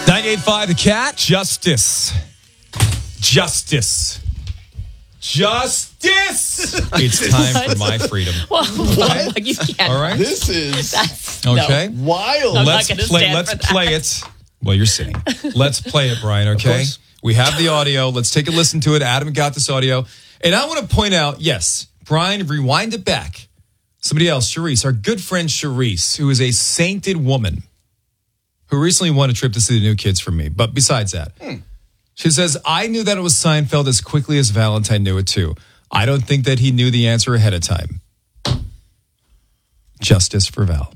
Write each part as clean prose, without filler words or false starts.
98.5 The Cat. Justice. It's time for my freedom. What? You can't. All right. This is Okay. wild. I'm not Let's gonna play. stand Let's for that. play it. Well, you're sitting. Let's play it, Brian. Okay. course. We have the audio. Let's take a listen to it. Adam got this audio, and I want to point out. Yes, Brian, rewind it back. Somebody else, Charisse, our good friend Charisse, who is a sainted woman, who recently won a trip to see the new kids from me. But besides that, she says, I knew that it was Seinfeld as quickly as Valentine knew it too. I don't think that he knew the answer ahead of time. Justice for Val.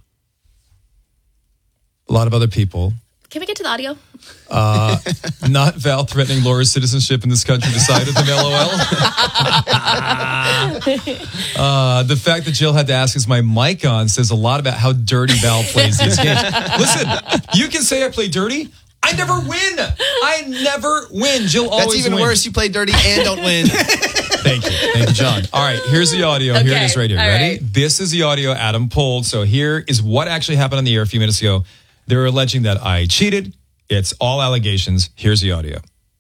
A lot of other people, Can we get to the audio? not Val threatening Laura's citizenship in this country, decided them LOL. The fact that Jill had to ask, is my mic on, says a lot about how dirty Val plays these games. Listen, you can say I play dirty. I never win. Jill always That's even wins. worse. You play dirty and don't win. Thank you, John. All right, here's the audio. Here it is right here. All Ready? right. This is the audio Adam pulled. So here is what actually happened on the air a few minutes ago. They're alleging that I cheated. It's all allegations. Here's the audio.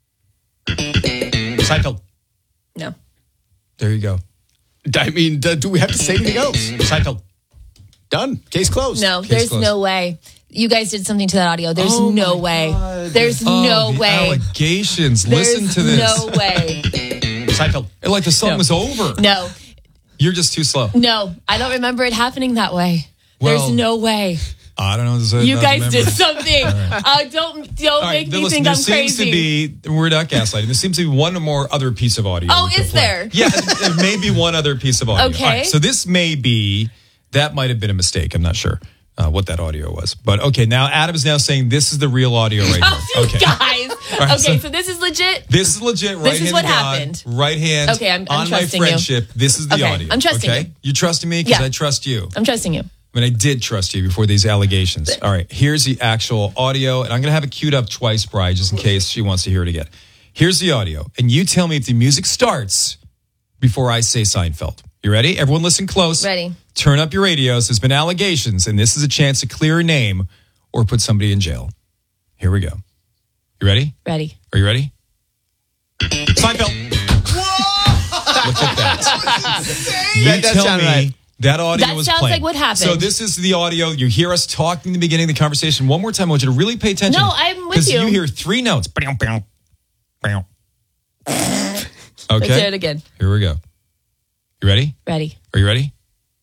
Seinfeld. No. There you go. I mean, do we have to say anything else? Seinfeld. Done. Case closed. No, Case there's closed. no way. You guys did something to that audio. There's no way. There's Oh, no the way. allegations. There's Listen to this. no way. Seinfeld. Like the song was over. No. You're just too slow. No. I don't remember it happening that way. Well, There's no way. I don't know. You guys did something. Don't make me think I'm seems crazy. to be, we're not gaslighting. There seems to be one more other piece of audio. Oh, we could is play. there? Yeah, there may be one other piece of audio. Okay. All right, so this may be, that might have been a mistake. I'm not sure what that audio was. But okay, now Adam is now saying this is the real audio right Oh, here. you Okay. guys. right, Okay, so- so this is legit. This is legit. Right This is hand what to God, happened. Right hand Okay, I'm on my trusting you. friendship. This is the Okay, audio. I'm trusting okay? you. You trusting me? Because Yeah. I trust you. I'm trusting you. I mean, I did trust you before these allegations. All right, here's the actual audio, and I'm going to have it queued up twice, Bri, just in case she wants to hear it again. Here's the audio, and you tell me if the music starts before I say Seinfeld. You ready? Everyone listen close. Ready. Turn up your radios. There's been allegations, and this is a chance to clear a name or put somebody in jail. Here we go. You ready? Ready. Are you ready? Seinfeld. Look at that. You That does tell sound me right. that audio That was sounds playing. like what happened. So this is the audio. You hear us talking in the beginning of the conversation. One more time, I want you to really pay attention. No, I'm with Because you. you hear three notes. Okay. Let's hear it again. Here we go. You ready? Ready. Are you ready?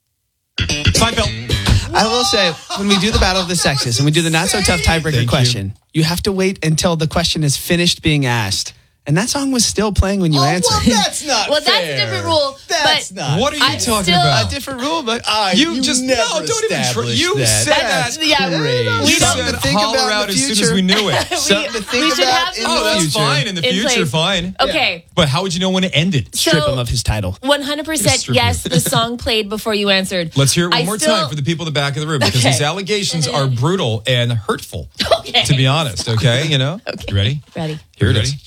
Seinfeld. I will say, when we do the Battle of the Sexes and we do the not so tough tiebreaker Thank you. question, you have to wait until the question is finished being asked. And that song was still playing when you answered. That's not Well, that's a different rule. That's but not. What are you I'm talking still- about? A different rule, but You just never no, don't even. established You that. said That's- that. yeah, crazy. You we said don't think holler about out the as soon as future. we knew it. something to think we should about have in some Oh, the that's future. fine. In the in future, place. fine. Okay. But how would you know when it ended? Strip So- him of his title. 100% Strip yes, you. the song played before you answered. Let's hear it one I more still- time for the people in the back of the room because Okay. these allegations are brutal and hurtful. Okay. To be honest, okay? You know? Okay. You ready? Ready. Here it is.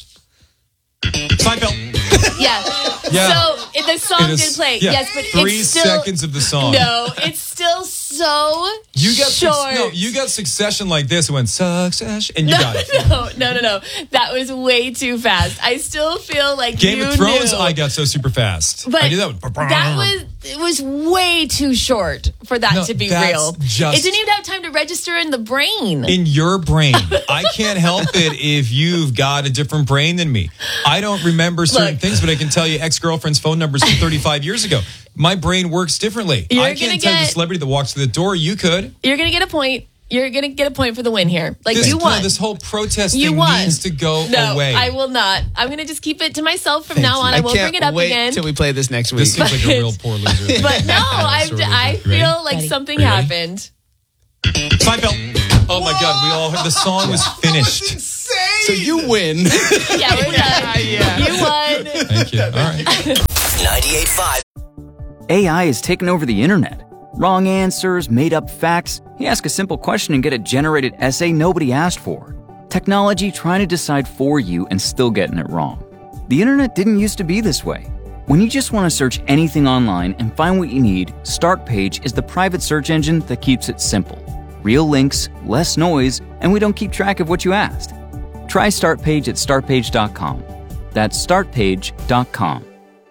Seinfeld. Yeah. Yeah. So the song It is- did play. yeah, Yes, but 3 it's still seconds of the song. No, it's still so You got short. you got Succession like this. It went Succession, and you got it. No. That was way too fast. I still feel like Game you of Thrones, knew. I got so super fast. But I did that. it was way too short for that No, to be that's real. just- It didn't even have time to register in the brain. in your brain. I can't help it if you've got a different brain than me. I don't remember certain Look. things, but I can tell you ex-girlfriend's phone numbers from 35 years ago. My brain works differently. You're I can't gonna tell you the get- celebrity that walks through the door. You could. You're gonna get a point. You're gonna get a point for the win here. Like This, you won. This whole protest You thing won. needs to go no, away. I will not. I'm gonna just keep it to myself from now on. I won't can't bring it up wait again. till we play this next week. This seems like a real poor loser thing. But no, I Sort of loser. I You ready? feel like Ready. something Are you ready? happened. Seinfeld. Oh my God, we all heard the song was finished. So you win. Yeah, we're done. You won. Thank you. All right. 98.5. AI has taken over the internet. Wrong answers, made up facts. You ask a simple question and get a generated essay nobody asked for. Technology trying to decide for you and still getting it wrong. The internet didn't used to be this way. When you just want to search anything online and find what you need, Startpage is the private search engine that keeps it simple. Real links, less noise, and we don't keep track of what you asked. Try Startpage at startpage.com. That's startpage.com.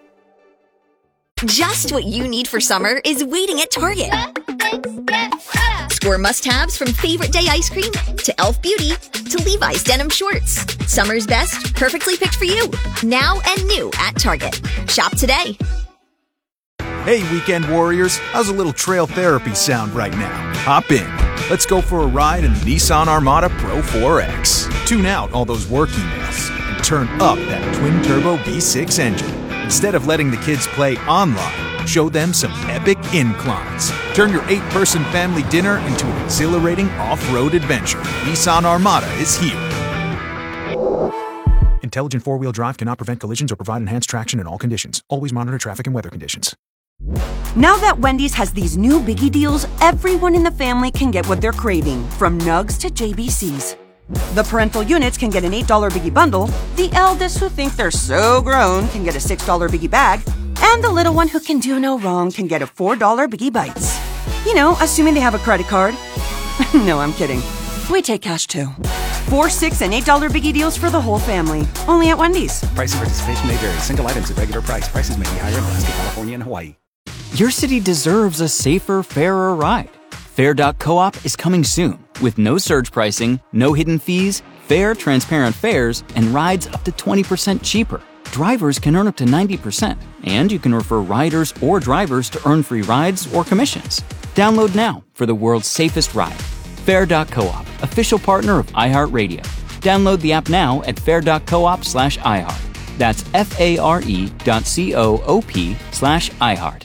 Just what you need for summer is waiting at Target. Score must-haves from favorite day ice cream to e.l.f. Beauty to Levi's denim shorts. Summer's best, perfectly picked for you. Now and new at Target. Shop today. Hey, weekend warriors, how's a little trail therapy sound right now? Hop in. Let's go for a ride in the Nissan Armada Pro 4X. Tune out all those work emails and turn up that twin-turbo V6 engine. Instead of letting the kids play online, show them some epic inclines. Turn your 8-person family dinner into an exhilarating off-road adventure. Nissan Armada is here. Intelligent four-wheel drive cannot prevent collisions or provide enhanced traction in all conditions. Always monitor traffic and weather conditions. Now that Wendy's has these new biggie deals, everyone in the family can get what they're craving, from nugs to JBCs. The parental units can get an $8 biggie bundle, the eldest who think they're so grown can get a $6 biggie bag, and the little one who can do no wrong can get a $4 biggie bites. You know, assuming they have a credit card. No, I'm kidding. We take cash too. 4, 6, and $8 biggie deals for the whole family. Only at Wendy's. Price and participation may vary. Single items at regular price. Prices may be higher in Alaska, California, and Hawaii. Your city deserves a safer, fairer ride. Fair.coop is coming soon with no surge pricing, no hidden fees, fair, transparent fares, and rides up to 20% cheaper. Drivers can earn up to 90%, and you can refer riders or drivers to earn free rides or commissions. Download now for the world's safest ride. Fair.coop, official partner of iHeartRadio. Download the app now at fair.coop/iHeart. That's FARE.coop/iHeart.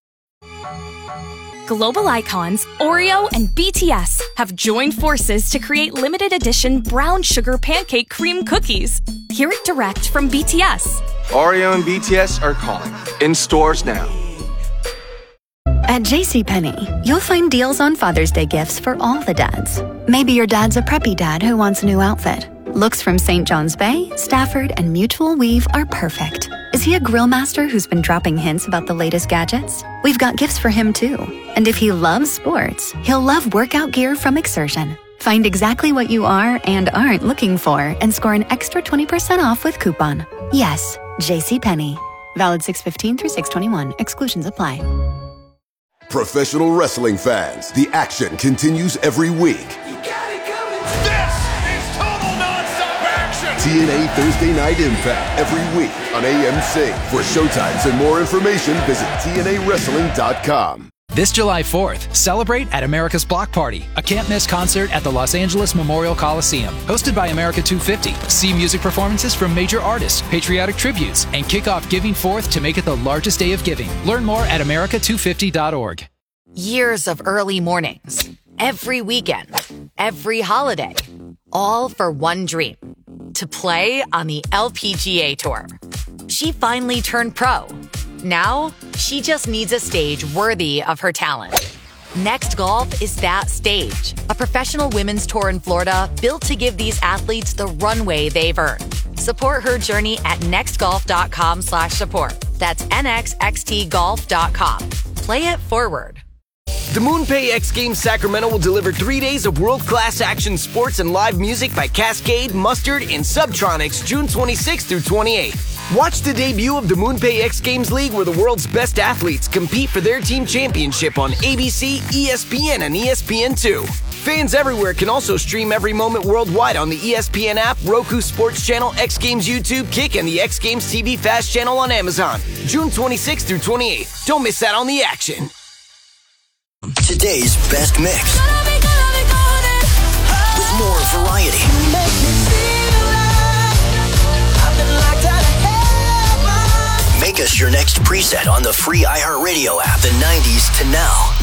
Global icons Oreo and BTS have joined forces to create limited edition brown sugar pancake cream cookies. Hear it direct from BTS. Oreo and BTS are calling. In stores now. At JCPenney, you'll find deals on Father's Day gifts for all the dads. Maybe your dad's a preppy dad who wants a new outfit. Looks from St. John's Bay, Stafford, and Mutual Weave are perfect. Is he a grill master who's been dropping hints about the latest gadgets? We've got gifts for him too. And if he loves sports, he'll love workout gear from Exertion. Find exactly what you are and aren't looking for and score an extra 20% off with coupon. Yes, JCPenney. Valid 6/15 through 6/21. Exclusions apply. Professional wrestling fans, the action continues every week. TNA Thursday Night Impact every week on AMC. For showtimes and more information, visit TNAWrestling.com. This July 4th, celebrate at America's Block Party, a can't-miss concert at the Los Angeles Memorial Coliseum. Hosted by America 250. See music performances from major artists, patriotic tributes, and kick off Giving Forth to make it the largest day of giving. Learn more at america250.org. Years of early mornings, every weekend, every holiday, all for one dream. To play on the LPGA Tour. She finally turned pro. Now, she just needs a stage worthy of her talent. Next Golf is that stage. A professional women's tour in Florida built to give these athletes the runway they've earned. Support her journey at nextgolf.com/support. That's nxxtgolf.com. Play it forward. The MoonPay X Games Sacramento will deliver 3 days of world-class action sports and live music by Cascade, Mustard, and Subtronics June 26th through 28th. Watch the debut of the MoonPay X Games League where the world's best athletes compete for their team championship on ABC, ESPN, and ESPN2. Fans everywhere can also stream every moment worldwide on the ESPN app, Roku Sports Channel, X Games YouTube, Kick, and the X Games TV Fast channel on Amazon. June 26th through 28th. Don't miss out on the action. Today's best mix. With more variety. Make us your next preset on the free iHeartRadio app. The 90s to now.